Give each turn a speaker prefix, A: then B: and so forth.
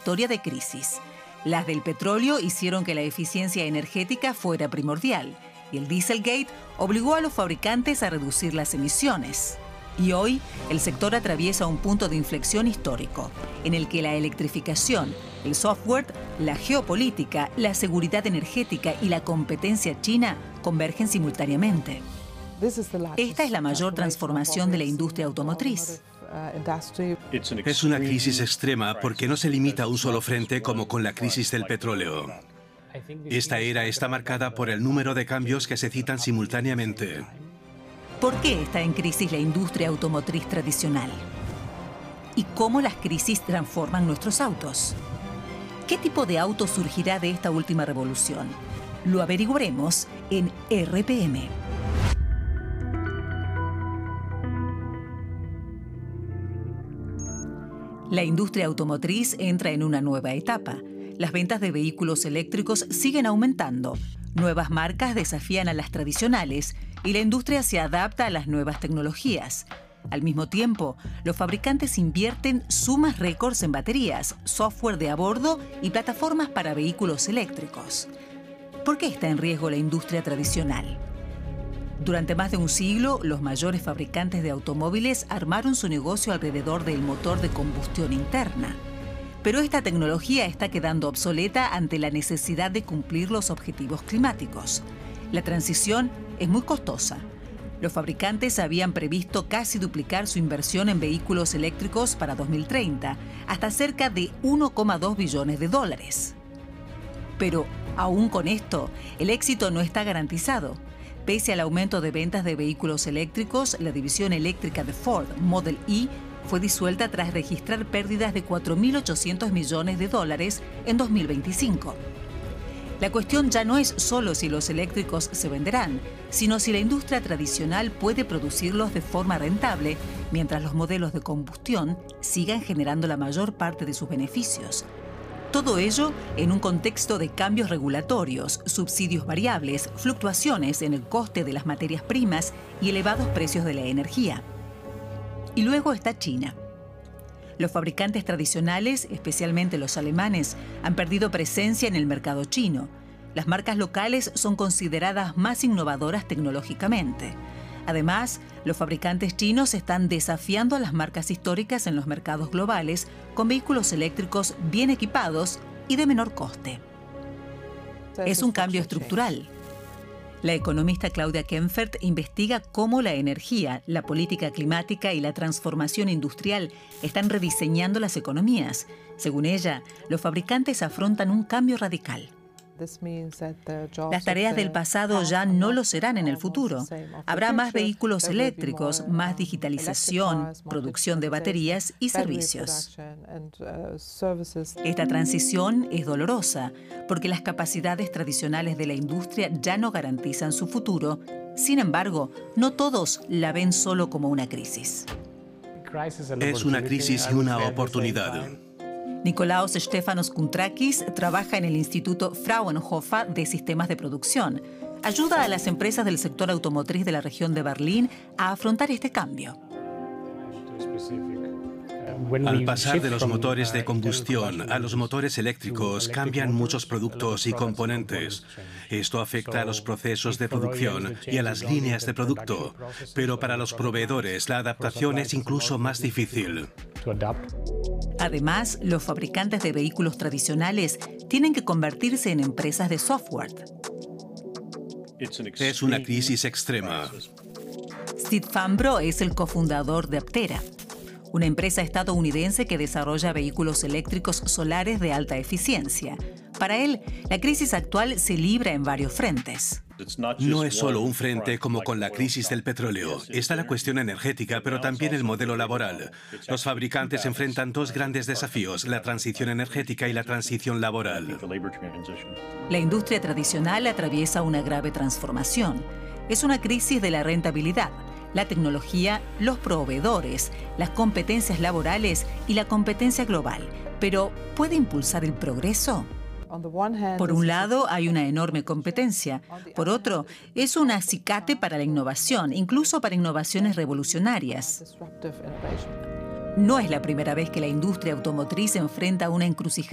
A: historia de crisis. Las del petróleo hicieron que la eficiencia energética fuera primordial y el Dieselgate obligó a los fabricantes a reducir las emisiones. Y hoy, el sector atraviesa un punto de inflexión histórico, en el que la electrificación, el software, la geopolítica, la seguridad energética y la competencia china convergen simultáneamente. Esta es la mayor transformación de la industria automotriz.
B: Es una crisis extrema porque no se limita a un solo frente como con la crisis del petróleo. Esta era está marcada por el número de cambios que se citan simultáneamente.
A: ¿Por qué está en crisis la industria automotriz tradicional? ¿Y cómo las crisis transforman nuestros autos? ¿Qué tipo de auto surgirá de esta última revolución? Lo averiguaremos en RPM. La industria automotriz entra en una nueva etapa. Las ventas de vehículos eléctricos siguen aumentando. Nuevas marcas desafían a las tradicionales y la industria se adapta a las nuevas tecnologías. Al mismo tiempo, los fabricantes invierten sumas récords en baterías, software de a bordo y plataformas para vehículos eléctricos. ¿Por qué está en riesgo la industria tradicional? Durante más de un siglo, los mayores fabricantes de automóviles armaron su negocio alrededor del motor de combustión interna. Pero esta tecnología está quedando obsoleta ante la necesidad de cumplir los objetivos climáticos. La transición es muy costosa. Los fabricantes habían previsto casi duplicar su inversión en vehículos eléctricos para 2030, hasta cerca de 1,2 billones de dólares. Pero, aún con esto, el éxito no está garantizado. Pese al aumento de ventas de vehículos eléctricos, la división eléctrica de Ford, Model E, fue disuelta tras registrar pérdidas de 4.800 millones de dólares en 2025. La cuestión ya no es solo si los eléctricos se venderán, sino si la industria tradicional puede producirlos de forma rentable, mientras los modelos de combustión sigan generando la mayor parte de sus beneficios. Todo ello en un contexto de cambios regulatorios, subsidios variables, fluctuaciones en el coste de las materias primas y elevados precios de la energía. Y luego está China. Los fabricantes tradicionales, especialmente los alemanes, han perdido presencia en el mercado chino. Las marcas locales son consideradas más innovadoras tecnológicamente. Además, los fabricantes chinos están desafiando a las marcas históricas en los mercados globales con vehículos eléctricos bien equipados y de menor coste. Es un cambio estructural. La economista Claudia Kempfert investiga cómo la energía, la política climática y la transformación industrial están rediseñando las economías. Según ella, los fabricantes afrontan un cambio radical. Las tareas del pasado ya no lo serán en el futuro. Habrá más vehículos eléctricos, más digitalización, producción de baterías y servicios. Esta transición es dolorosa porque las capacidades tradicionales de la industria ya no garantizan su futuro. Sin embargo, no todos la ven solo como una crisis.
B: Es una crisis y una oportunidad.
A: Nikolaos Stefanos Kontrakis trabaja en el Instituto Fraunhofer de Sistemas de Producción. Ayuda a las empresas del sector automotriz de la región de Berlín a afrontar este cambio.
B: Al pasar de los motores de combustión a los motores eléctricos, cambian muchos productos y componentes. Esto afecta a los procesos de producción y a las líneas de producto. Pero para los proveedores, la adaptación es incluso más difícil.
A: Además, los fabricantes de vehículos tradicionales tienen que convertirse en empresas de software.
B: Es una crisis extrema.
A: Steve Fambro es el cofundador de Aptera, una empresa estadounidense que desarrolla vehículos eléctricos solares de alta eficiencia. Para él, la crisis actual se libra en varios frentes.
B: No es solo un frente como con la crisis del petróleo. Está la cuestión energética, pero también el modelo laboral. Los fabricantes enfrentan dos grandes desafíos, la transición energética y la transición laboral.
A: La industria tradicional atraviesa una grave transformación. Es una crisis de la rentabilidad, la tecnología, los proveedores, las competencias laborales y la competencia global. Pero, ¿puede impulsar el progreso? Por un lado, hay una enorme competencia. Por otro, es un acicate para la innovación, incluso para innovaciones revolucionarias. No es la primera vez que la industria automotriz se enfrenta a una encrucijada